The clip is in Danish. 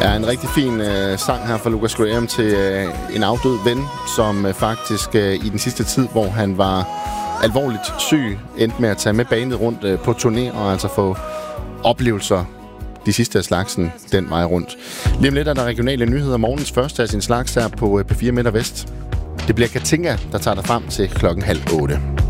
Ja, en rigtig fin sang her fra Lukas Graham til en afdød ven, som faktisk i den sidste tid, hvor han var alvorligt syg, endte med at tage med bandet rundt på turné og altså få oplevelser de sidste af slagsen den vej rundt. Lige om lidt er der regionale nyheder, morgens første af sin slags her på P4 Midt og Vest. Det bliver Katinka, der tager dig frem til 7:30.